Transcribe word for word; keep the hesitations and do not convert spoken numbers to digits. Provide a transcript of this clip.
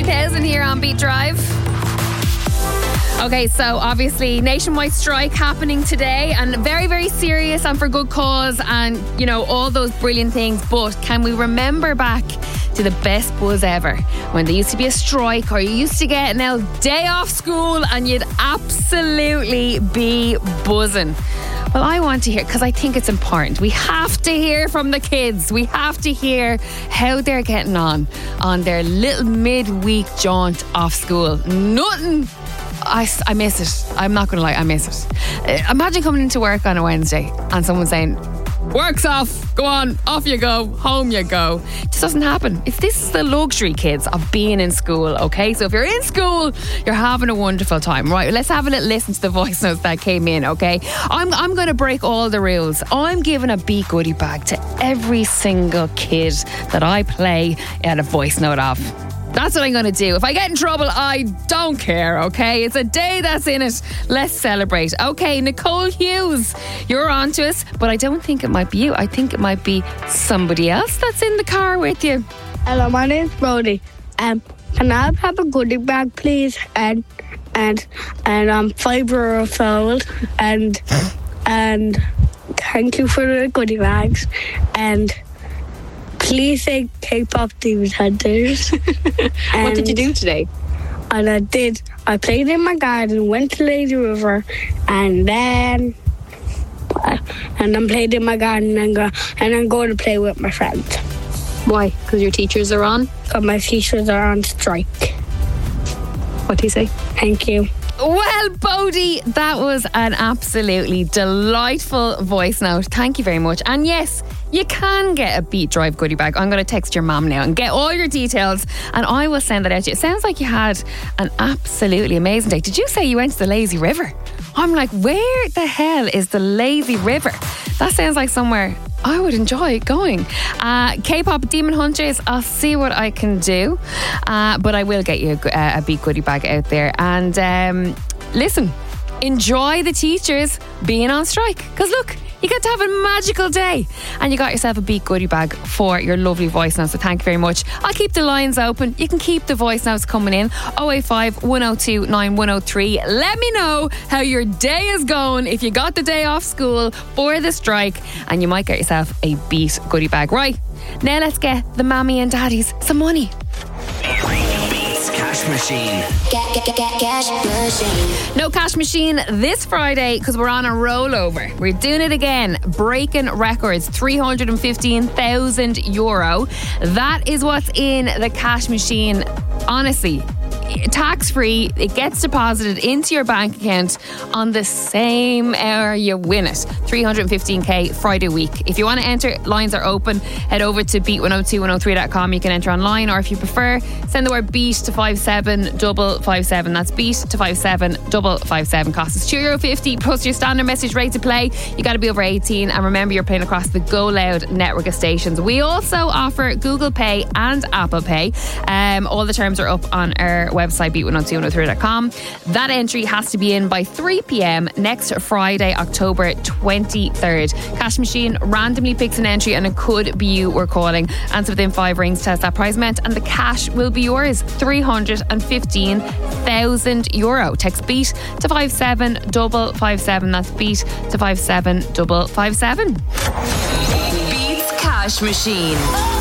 two thousand here on Beat Drive. Okay, so obviously nationwide strike happening today, and very, very serious and for good cause, and you know, all those brilliant things. But can we remember back to the best buzz ever when there used to be a strike, or you used to get a day off school and you'd absolutely be buzzing? Well, I want to hear, because I think it's important. We have to hear from the kids. We have to hear how they're getting on on their little midweek jaunt off school. Nothing. I, I miss it. I'm not going to lie, I miss it. Uh, imagine coming into work on a Wednesday and someone saying, work's off, go on, off you go, home you go. It just doesn't happen. It's, this is the luxury, kids, of being in school, okay? So if you're in school, you're having a wonderful time. Right, let's have a little listen to the voice notes that came in, okay? I'm, I'm going to break all the rules. I'm giving a Beat goodie bag to every single kid that I play at a voice note of. That's what I'm going to do. If I get in trouble, I don't care, okay? It's a day that's in it. Let's celebrate. Okay, Nicole Hughes, you're on to us, but I don't think it might be you. I think it might be somebody else that's in the car with you. Hello, my name's Brody. Um, can I have a goodie bag, please? And and and I'm five years old. And and thank you for the goodie bags. And please say K-pop Demon Hunters. What did you do today? And I did. I played in my garden, went to Lazy River, and then uh, and then played in my garden and go and I'm going to play with my friends. Why? Because your teachers are on? Because my teachers are on strike. What do you say? Thank you. Well, Bodie, that was an absolutely delightful voice note. Thank you very much. And yes, you can get a Beat Drive goodie bag. I'm going to text your mum now and get all your details, and I will send that out to you. It sounds like you had an absolutely amazing day. Did you say you went to the Lazy River? I'm like, where the hell is the Lazy River? That sounds like somewhere I would enjoy going. Uh, K-pop Demon Hunters, I'll see what I can do. Uh, but I will get you a, a Beat goodie bag out there. And um, listen, enjoy the teachers being on strike. Because look, you get to have a magical day, and you got yourself a Beat goodie bag for your lovely voice notes. So thank you very much. I'll keep the lines open. You can keep the voice notes coming in. oh eight five, one oh two, nine one oh three. Let me know how your day is going, if you got the day off school for the strike, and you might get yourself a Beat goodie bag. Right, now let's get the mammy and daddies some money. Cash machine. Get, get, get, get, cash machine. No cash machine this Friday because we're on a rollover. We're doing it again. Breaking records. three hundred fifteen thousand euro. That is what's in the cash machine. Honestly, tax free. It gets deposited into your bank account on the same hour you win it. three hundred fifteen k Friday week. If you want to enter, lines are open. Head over to beat one oh two one oh three dot com. You can enter online, or if you prefer, send the word beat to five seven five five seven. That's beat to five seven five five seven. Cost is two euro fifty plus your standard message rate to play. You got to be over eighteen, and remember, you're playing across the Go Loud network of stations. We also offer Google Pay and Apple Pay. Um, all the terms are up on our website, beat one oh two one oh three dot com. That entry has to be in by three p.m. next Friday, October twenty-third. Cash machine randomly picks an entry, and it could be you we're calling. Answer within five rings, test that prize meant, and the cash will be yours. three hundred fifteen thousand euro. Text beat to five seven five five seven. That's beat to five seven five five seven. Beats Cash Machine.